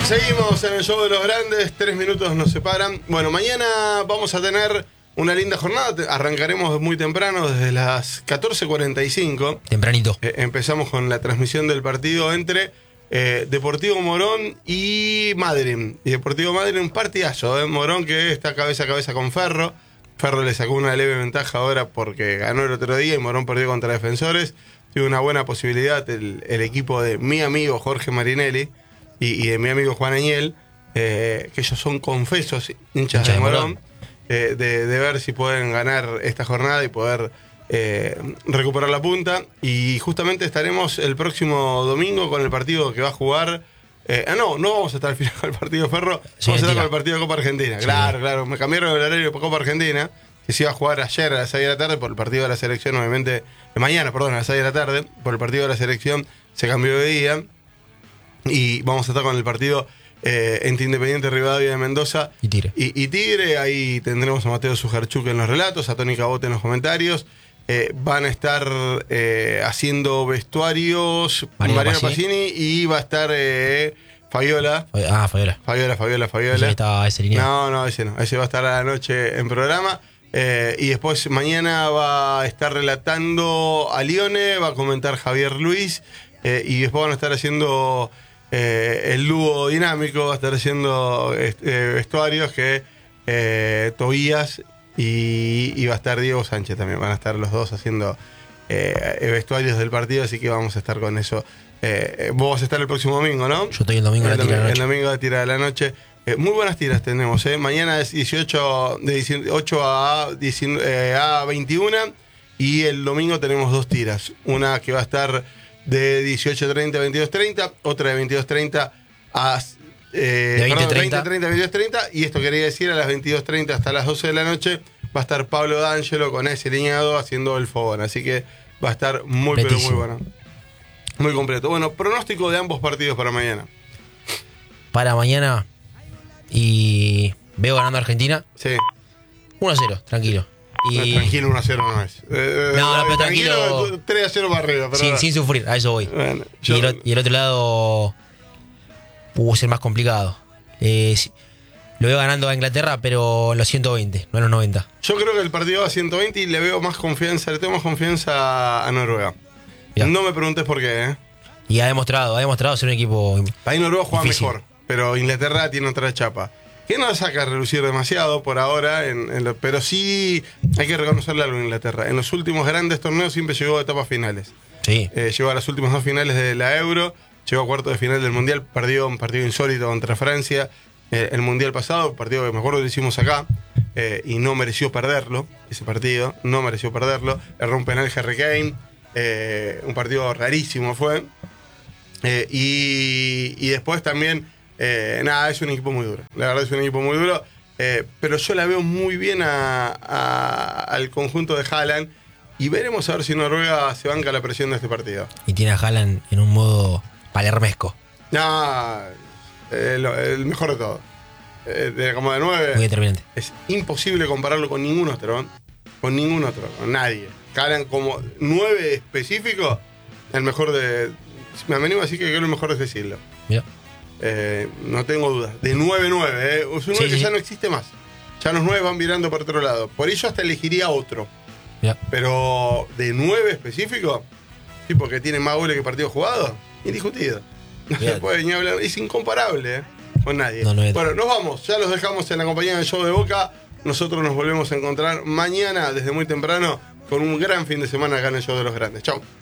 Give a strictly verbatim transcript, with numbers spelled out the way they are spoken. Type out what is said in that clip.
Seguimos en el show de los grandes, tres minutos nos separan. Bueno, mañana vamos a tener una linda jornada. Arrancaremos muy temprano, desde las catorce cuarenta y cinco. Tempranito. Eh, empezamos con la transmisión del partido entre eh, Deportivo Morón y Madryn. Y Deportivo Madryn, un partidazo. ¿eh? Morón que está cabeza a cabeza con Ferro. Ferro le sacó una leve ventaja ahora porque ganó el otro día y Morón perdió contra Defensores. Tiene una buena posibilidad el, el equipo de mi amigo Jorge Marinelli y, y de mi amigo Juan Añel, eh, que ellos son confesos hinchas Hincha de de Morón, Morón. eh, de, de ver si pueden ganar esta jornada y poder eh, recuperar la punta. Y justamente estaremos el próximo domingo con el partido que va a jugar. Eh, ah, no, no vamos a estar al final con el partido de Ferro, Sí, vamos a estar mentira. con el partido de Copa Argentina. Sí. Claro, claro, me cambiaron el horario de Copa Argentina, que se iba a jugar ayer a las seis de la tarde por el partido de la selección, obviamente, de mañana, perdón, a las seis de la tarde, por el partido de la selección se cambió de día. Y vamos a estar con el partido eh, entre Independiente Rivadavia de Mendoza Y Tigre. y, y Tigre. Ahí tendremos a Mateo Sujarchuk en los relatos, a Tony Cabote en los comentarios. Eh, van a estar eh, haciendo vestuarios Mariano Mariano Pacini. Pacini y va a estar eh, Fabiola. Ah, Fabiola. Fabiola, Fabiola, Pensé Fabiola. que estaba ese lineal. No, no, ese no. Ese va a estar a la noche en programa. Eh, y después mañana va a estar relatando a Lione, va a comentar Javier Luis. Eh, y después van a estar haciendo eh, el dúo dinámico, va a estar haciendo eh, vestuarios que eh, Tobías y, y va a estar Diego Sánchez también. Van a estar los dos haciendo eh, vestuarios del partido, así que vamos a estar con eso. Eh, vos vas a estar el próximo domingo, ¿no? Yo estoy el domingo a El, la tira de la domingo- el noche. domingo de tira de la noche. Eh, muy buenas tiras tenemos, ¿eh? Mañana es dieciocho, de dieciocho a, diecinueve, eh, a veintiuno y el domingo tenemos dos tiras. Una que va a estar de dieciocho treinta a veintidós treinta, otra de veintidós treinta a eh, De veinte perdón, treinta. veinte treinta a veintidós treinta. Y esto quería decir, a las veintidós treinta hasta las doce de la noche va a estar Pablo D'Angelo con ese liñado haciendo el fogón. Así que va a estar muy, pero muy Completísimo. bueno. Muy completo. Bueno, pronóstico de ambos partidos para mañana. Para mañana. Y veo ganando a Argentina. Sí. uno a cero, tranquilo. Y No, tranquilo, uno a cero no es. Eh, No, no, pero eh, tranquilo. tres a cero para arriba. Pero sin, no. sin sufrir, a eso voy. Bueno, Y, yo- el, o- y el otro lado pudo ser más complicado. Eh, sí, lo veo ganando a Inglaterra, pero en los ciento veinte, no en los noventa. Yo creo que el partido va a ciento veinte y le veo más confianza, le tengo más confianza a Noruega. Ya. No me preguntes por qué, ¿eh? Y ha demostrado, ha demostrado ser un equipo. Ahí Noruega juega Difícil. mejor, pero Inglaterra tiene otra chapa. Que no la saca a relucir demasiado por ahora, en, en lo- pero sí hay que reconocerle algo a Inglaterra. En los últimos grandes torneos siempre llegó a etapas finales. Sí, Eh, llegó a las últimas dos finales de la Euro, llegó a cuartos de final del Mundial, perdió un partido insólito contra Francia eh, el Mundial pasado, partido que me acuerdo que lo hicimos acá, eh, y no mereció perderlo, ese partido, no mereció perderlo, erró un penal Harry Kane, eh, un partido rarísimo fue, eh, y, y después también, eh, nada, es un equipo muy duro, la verdad es un equipo muy duro, eh, pero yo la veo muy bien a, a- al conjunto de Haaland, y veremos a ver si Noruega se banca la presión de este partido. y tiene a Haaland en un modo palermesco, No, eh, lo- el mejor de todo. Eh, de, como de muy nueve, determinante. es imposible compararlo con ningún otro. ¿eh? Con ningún otro, con nadie. Haaland como nueve específico, el mejor de... Me animo a decir que es el mejor de ese siglo. Mira, Eh, no tengo dudas. De nueve nueve, ¿eh? Es un nueve Sí, que sí. ya no existe más. Ya los nueve van mirando por otro lado. Por ello hasta elegiría otro. mira. Pero de nueve específico, tipo que tiene más goles que partidos jugados, indiscutido. No se Bien. puede ni hablar, es incomparable ¿eh? con nadie. No, no es. Bueno, nos vamos, ya los dejamos en la compañía del show de Boca. Nosotros nos volvemos a encontrar mañana desde muy temprano con un gran fin de semana acá en el show de los grandes. Chau.